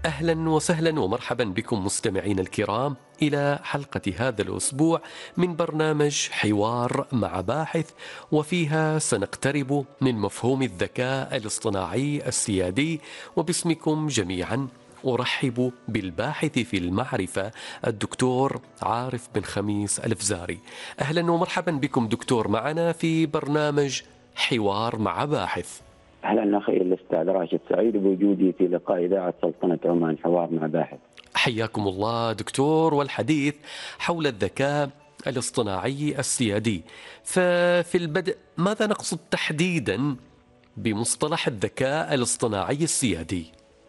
أهلا وسهلا ومرحبا بكم مستمعين الكرام إلى حلقة هذا الأسبوع من برنامج حوار مع باحث، وفيها سنقترب من مفهوم الذكاء الاصطناعي السيادي. وباسمكم جميعا أرحب بالباحث في المعرفة الدكتور عارف بن خميس الفزاري. أهلا ومرحبا بكم دكتور معنا في برنامج حوار مع باحث. أهلا أخي الأستاذ راشد، سعيد بوجودي في لقاء إذاعة سلطنة عمان حوار مع باحث. حياكم الله دكتور، والحديث حول الذكاء الاصطناعي السيادي. ففي البدء ماذا نقصد تحديدا بمصطلح الذكاء الاصطناعي السيادي؟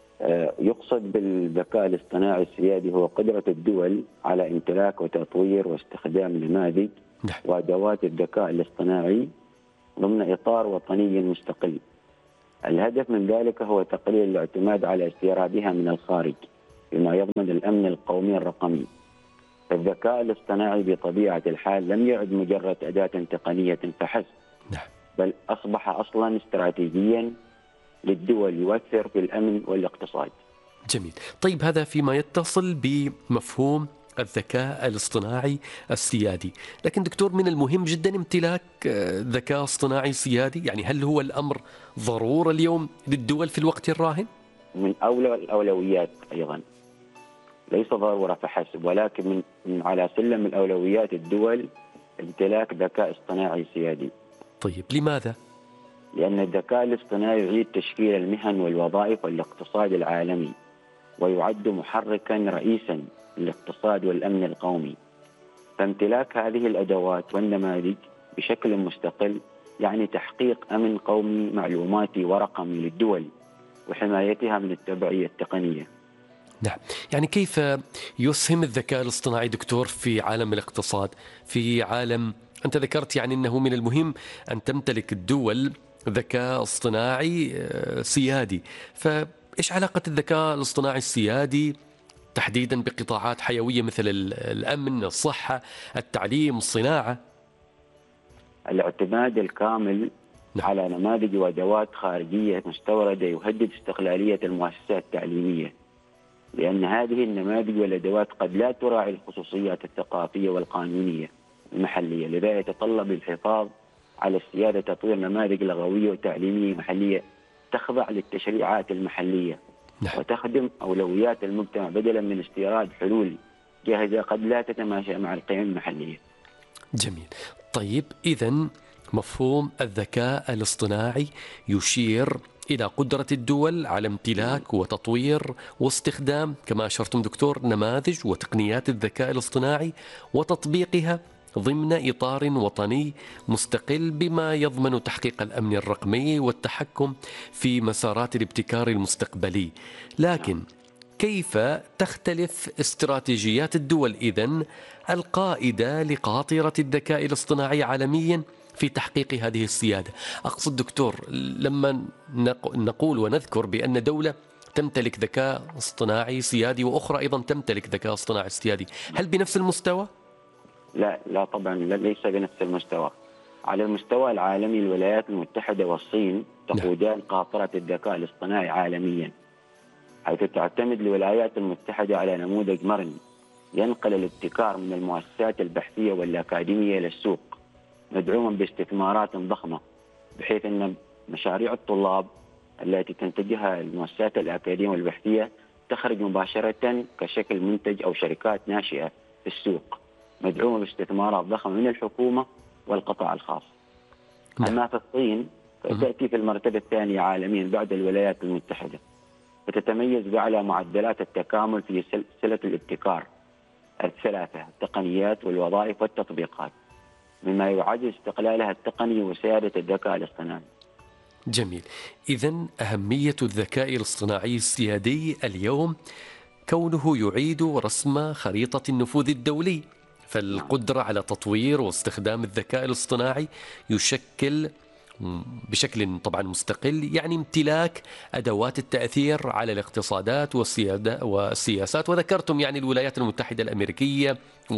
يقصد بالذكاء الاصطناعي السيادي هو قدرة الدول على امتلاك وتطوير واستخدام نماذج وأدوات الذكاء الاصطناعي ضمن إطار وطني مستقل. الهدف من ذلك هو تقليل الاعتماد على استيرادها من الخارج بما يضمن الأمن القومي الرقمي. الذكاء الاصطناعي بطبيعة الحال لم يعد مجرد أداة تقنية فحسب، بل أصبح أصلا استراتيجيا للدول يؤثر في الأمن والاقتصاد. جميل. طيب هذا فيما يتصل بمفهوم الذكاء الاصطناعي السيادي، لكن دكتور من المهم جدا امتلاك ذكاء اصطناعي سيادي، يعني هل هو الأمر ضرورة اليوم للدول في الوقت الراهن؟ من أولى الأولويات أيضا، ليس ضرورة فحسب، ولكن من على سلم الأولويات الدول امتلاك ذكاء اصطناعي سيادي. طيب لماذا؟ لأن الذكاء الاصطناعي يعيد تشكيل المهن والوظائف والاقتصاد العالمي، ويعد محركا رئيسا للاقتصاد والأمن القومي. فامتلاك هذه الأدوات والنماذج بشكل مستقل يعني تحقيق أمن قومي معلوماتي ورقمي للدول وحمايتها من التبعية التقنية. نعم، يعني كيف يسهم الذكاء الاصطناعي دكتور في عالم الاقتصاد، في عالم أنت ذكرت يعني أنه من المهم أن تمتلك الدول ذكاء اصطناعي سيادي، فإيش علاقة الذكاء الاصطناعي السيادي تحديدا بقطاعات حيوية مثل الأمن، الصحة، التعليم، الصناعة؟ الاعتماد الكامل على نماذج وأدوات خارجية مستوردة يهدد استقلالية المؤسسات التعليمية، لأن هذه النماذج والأدوات قد لا تراعي الخصوصيات الثقافية والقانونية المحلية، لذا يتطلب الحفاظ على السيادة تطوير نماذج لغوية وتعليمية محلية تخضع للتشريعات المحلية وتخدم أولويات المجتمع بدلا من استيراد حلول جاهزة قد لا تتماشى مع القيم المحلية. جميل. طيب إذن مفهوم الذكاء الاصطناعي يشير إلى قدرة الدول على امتلاك وتطوير واستخدام كما أشرتم دكتور نماذج وتقنيات الذكاء الاصطناعي وتطبيقها ضمن إطار وطني مستقل بما يضمن تحقيق الأمن الرقمي والتحكم في مسارات الابتكار المستقبلي. لكن كيف تختلف استراتيجيات الدول إذن القائدة لقاطرة الذكاء الاصطناعي عالميا في تحقيق هذه السيادة؟ أقصد دكتور لما نقول ونذكر بأن دولة تمتلك ذكاء اصطناعي سيادي وأخرى أيضا تمتلك ذكاء اصطناعي سيادي، هل بنفس المستوى؟ لا طبعا ليس بنفس المستوى. على المستوى العالمي الولايات المتحدة والصين تقودان قاطرة الذكاء الاصطناعي عالميا، حيث تعتمد الولايات المتحدة على نموذج مرن ينقل الابتكار من المؤسسات البحثية والأكاديمية إلى السوق مدعوما باستثمارات ضخمة، بحيث أن مشاريع الطلاب التي تنتجها المؤسسات الأكاديمية والبحثية تخرج مباشرة كشكل منتج أو شركات ناشئة في السوق مدعومة باستثمارات ضخمة من الحكومة والقطاع الخاص. أما في الصين فتأتي في المرتبة الثانية عالميا بعد الولايات المتحدة، وتتميز بأعلى معدلات التكامل في سلسلة الابتكار الثلاثة: التقنيات والوظائف والتطبيقات، مما يعزز استقلالها التقني وسيادة الذكاء الاصطناعي. جميل. إذن أهمية الذكاء الاصطناعي السيادي اليوم كونه يعيد رسم خريطة النفوذ الدولي، فالقدرة على تطوير واستخدام الذكاء الاصطناعي يشكل بشكل طبعا مستقل يعني امتلاك أدوات التأثير على الاقتصادات والسياسات، وذكرتم يعني الولايات المتحدة الأمريكية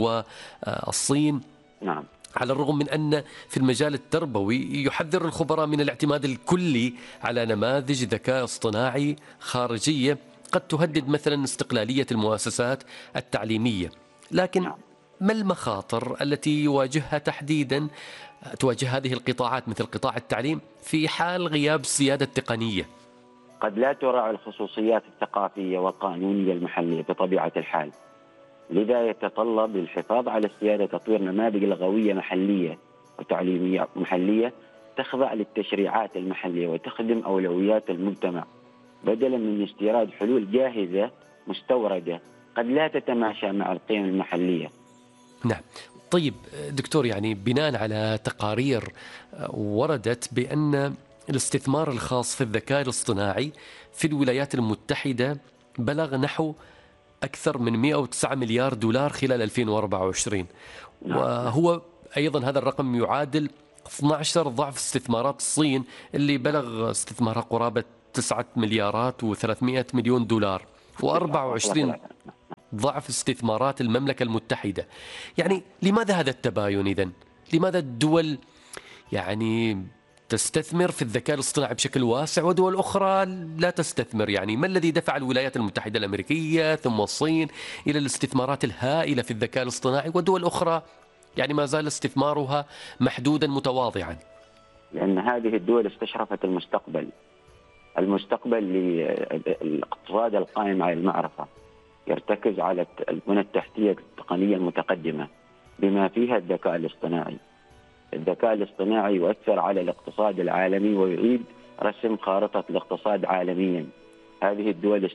والصين. نعم. على الرغم من أن في المجال التربوي يحذر الخبراء من الاعتماد الكلي على نماذج ذكاء اصطناعي خارجية قد تهدد مثلا استقلالية المؤسسات التعليمية، لكن ما المخاطر التي يواجهها تحديدا تواجه هذه القطاعات مثل قطاع التعليم في حال غياب السيادة التقنية؟ قد لا تراعي الخصوصيات الثقافية والقانونية المحلية بطبيعة الحال، لذا يتطلب للحفاظ على السيادة تطوير نماذج لغوية محلية وتعليمية محلية تخضع للتشريعات المحلية وتخدم أولويات المجتمع، بدلا من استيراد حلول جاهزة مستوردة قد لا تتماشى مع القيم المحلية. نعم. طيب دكتور، يعني بناء على تقارير وردت بأن الاستثمار الخاص في الذكاء الاصطناعي في الولايات المتحدة بلغ نحو أكثر من 109 مليار دولار خلال 2024، وهو أيضا هذا الرقم يعادل 12 ضعف استثمارات الصين اللي بلغ استثمارها قرابة 9 مليارات و300 مليون دولار، و24 ضعف استثمارات المملكة المتحدة. يعني لماذا هذا التباين إذن؟ لماذا الدول يعني تستثمر في الذكاء الاصطناعي بشكل واسع ودول أخرى لا تستثمر؟ يعني ما الذي دفع الولايات المتحدة الأمريكية ثم الصين إلى الاستثمارات الهائلة في الذكاء الاصطناعي ودول أخرى يعني ما زال استثمارها محدودا متواضعا؟ لأن هذه الدول استشرفت المستقبل للاقتصاد القائم على المعرفة، يرتكز على البنى التحتية التقنية المتقدمة بما فيها الذكاء الاصطناعي. الذكاء الاصطناعي يؤثر على الاقتصاد العالمي ويعيد رسم خارطة الاقتصاد عالميا. هذه الدول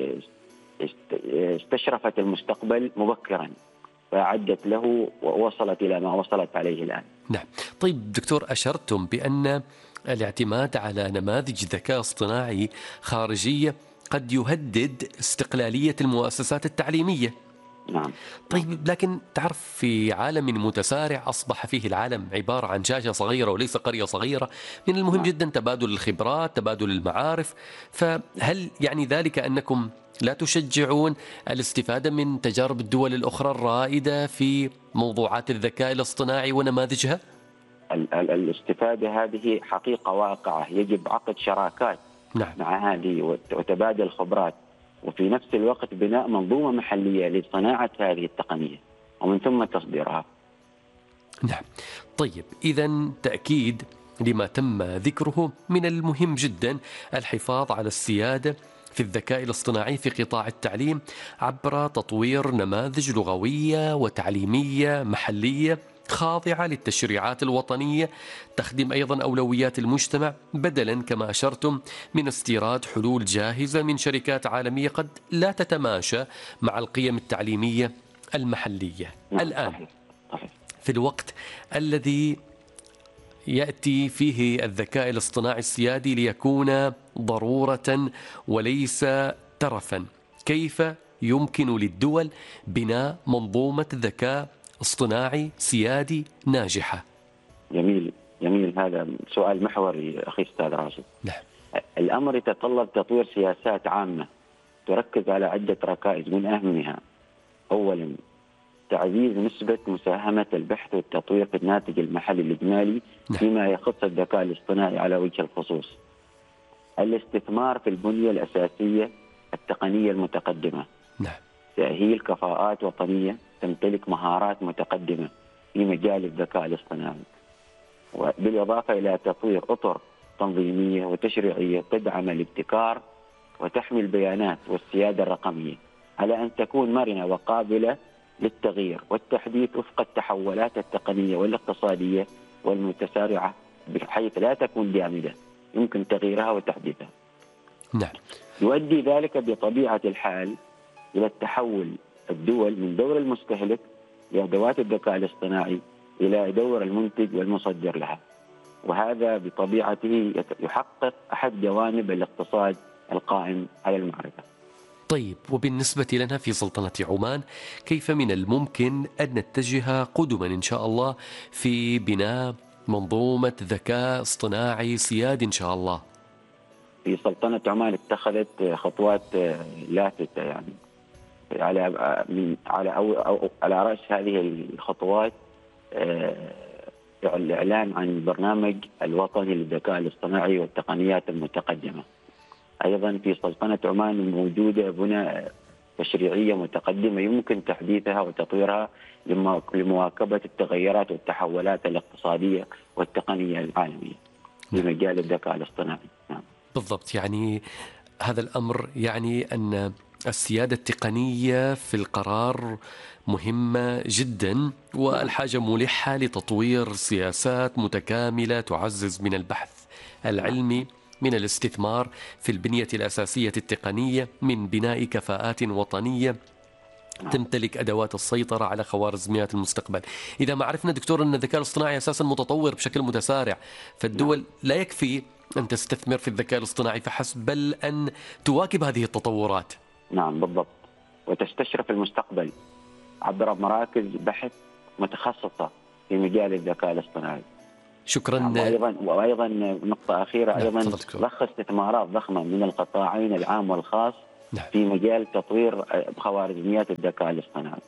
استشرفت المستقبل مبكرا فأعدت له ووصلت إلى ما وصلت عليه الآن. نعم. طيب دكتور، أشرتم بأن الاعتماد على نماذج ذكاء اصطناعي خارجية قد يهدد استقلالية المؤسسات التعليمية. نعم. طيب لكن تعرف في عالم متسارع أصبح فيه العالم عبارة عن شاشة صغيرة وليس قرية صغيرة، من المهم جدا تبادل الخبرات، تبادل المعارف، فهل يعني ذلك أنكم لا تشجعون الاستفادة من تجارب الدول الأخرى الرائدة في موضوعات الذكاء الاصطناعي ونماذجها؟ الاستفادة هذه حقيقة واقعة، يجب عقد شراكات مع هذه وتبادل خبرات، وفي نفس الوقت بناء منظومة محلية لصناعة هذه التقنية ومن ثم تصديرها. نعم. طيب إذن تأكيد لما تم ذكره، من المهم جدا الحفاظ على السيادة في الذكاء الاصطناعي في قطاع التعليم عبر تطوير نماذج لغوية وتعليمية محلية خاضعة للتشريعات الوطنية، تخدم أيضا أولويات المجتمع، بدلا كما أشرتم من استيراد حلول جاهزة من شركات عالمية قد لا تتماشى مع القيم التعليمية المحلية. الآن في الوقت الذي يأتي فيه الذكاء الاصطناعي السيادي ليكون ضرورة وليس ترفا، كيف يمكن للدول بناء منظومة ذكاء اصطناعي سيادي ناجحة؟ جميل هذا سؤال محوري أخي أستاذ راشد. نعم. الأمر يتطلب تطوير سياسات عامة تركز على عدة ركائز، من أهمها أولا تعزيز نسبة مساهمة البحث والتطوير في الناتج المحلي الإجمالي فيما يخص الذكاء الاصطناعي على وجه الخصوص. الاستثمار في البنية الأساسية التقنية المتقدمة، تأهيل كفاءات وطنية تمتلك مهارات متقدمة في مجال الذكاء الاصطناعي، وبالإضافة إلى تطوير أطر تنظيمية وتشريعية تدعم الابتكار وتحمي البيانات والسيادة الرقمية على أن تكون مرنة وقابلة للتغيير والتحديث وفق التحولات التقنية والاقتصادية والمتسارعة، بحيث لا تكون جامدة يمكن تغييرها وتحديثها. نعم. يؤدي ذلك بطبيعة الحال إلى التحول الدول من دور المستهلك لأدوات الذكاء الاصطناعي إلى دور المنتج والمصدر لها، وهذا بطبيعته يحقق أحد جوانب الاقتصاد القائم على المعرفة. طيب، وبالنسبة لنا في سلطنة عمان كيف من الممكن أن نتجه قدما إن شاء الله في بناء منظومة ذكاء اصطناعي سيادي إن شاء الله؟ في سلطنة عمان اتخذت خطوات لافتة، يعني على رأس هذه الخطوات الإعلان عن البرنامج الوطني للذكاء الاصطناعي والتقنيات المتقدمة، أيضا في سلطنة عمان موجودة بنى تشريعية متقدمة يمكن تحديثها وتطويرها لمواكبة التغيرات والتحولات الاقتصادية والتقنية العالمية في مجال الذكاء الاصطناعي. نعم. بالضبط، يعني هذا الأمر يعني أن السيادة التقنية في القرار مهمة جدا، والحاجة ملحة لتطوير سياسات متكاملة تعزز من البحث العلمي، من الاستثمار في البنية الأساسية التقنية، من بناء كفاءات وطنية تمتلك أدوات السيطرة على خوارزميات المستقبل. إذا ما عرفنا دكتور أن الذكاء الاصطناعي أساسا متطور بشكل متسارع، فالدول لا يكفي أن تستثمر في الذكاء الاصطناعي فحسب، بل أن تواكب هذه التطورات. نعم بالضبط، وتستشرف المستقبل عبر مراكز بحث متخصصة في مجال الذكاء الاصطناعي. شكرا. نعم. وأيضا نقطة أخيرة، أيضا ضخ استثمارات ضخمة من القطاعين العام والخاص في مجال تطوير خوارزميات الذكاء الاصطناعي.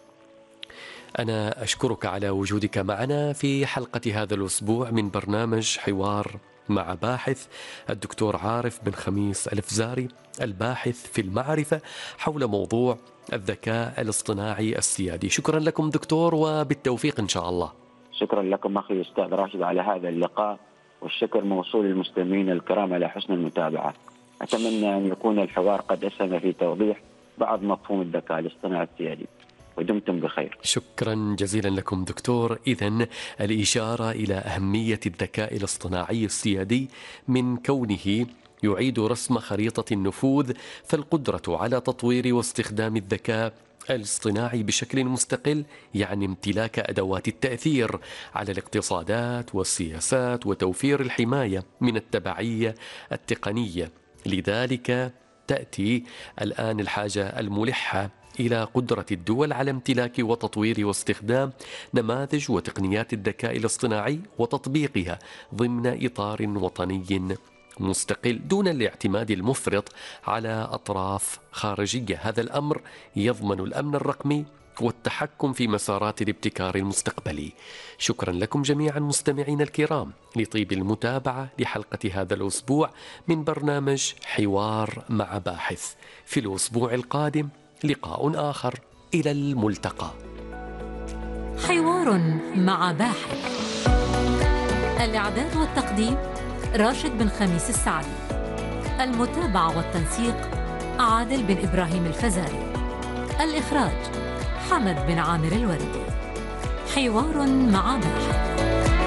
أنا أشكرك على وجودك معنا في حلقة هذا الأسبوع من برنامج حوار مع باحث، الدكتور عارف بن خميس الفزاري، الباحث في المعرفة حول موضوع الذكاء الاصطناعي السيادي. شكرا لكم دكتور، وبالتوفيق إن شاء الله. شكرا لكم أخي أستاذ راشد على هذا اللقاء، والشكر موصول للمستمعين الكرام على حسن المتابعة. أتمنى أن يكون الحوار قد أسهم في توضيح بعض مفهوم الذكاء الاصطناعي السيادي، ودمتم بخير. شكرا جزيلا لكم دكتور. إذن الإشارة إلى أهمية الذكاء الاصطناعي السيادي من كونه يعيد رسم خريطة النفوذ، فالقدرة على تطوير واستخدام الذكاء الاصطناعي بشكل مستقل يعني امتلاك أدوات التأثير على الاقتصادات والسياسات وتوفير الحماية من التبعية التقنية. لذلك تأتي الآن الحاجة الملحة إلى قدرة الدول على امتلاك وتطوير واستخدام نماذج وتقنيات الذكاء الاصطناعي وتطبيقها ضمن إطار وطني مستقل دون الاعتماد المفرط على أطراف خارجية. هذا الأمر يضمن الأمن الرقمي والتحكم في مسارات الابتكار المستقبلي. شكرا لكم جميعا مستمعين الكرام لطيب المتابعة لحلقة هذا الأسبوع من برنامج حوار مع باحث. في الأسبوع القادم لقاء آخر، إلى الملتقى. حوار مع باحث، الإعداد والتقديم راشد بن خميس السعدي، المتابعة والتنسيق عادل بن إبراهيم الفزاري، الإخراج حمد بن عامر الوردي. حوار مع باحث.